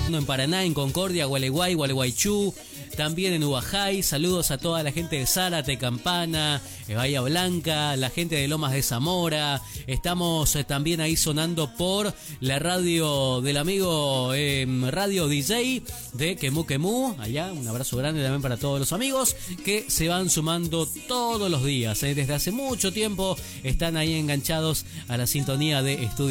en Paraná, en Concordia, Gualeguay, Gualeguaychú, también en Ubajay. Saludos a toda la gente de Zárate, Campana, Bahía Blanca, la gente de Lomas de Zamora. Estamos también ahí sonando por la radio del amigo Radio DJ de Quemú Quemú. Allá, un abrazo grande también para todos los amigos que se van sumando todos los días. Desde hace mucho tiempo están ahí enganchados a la sintonía de Estudio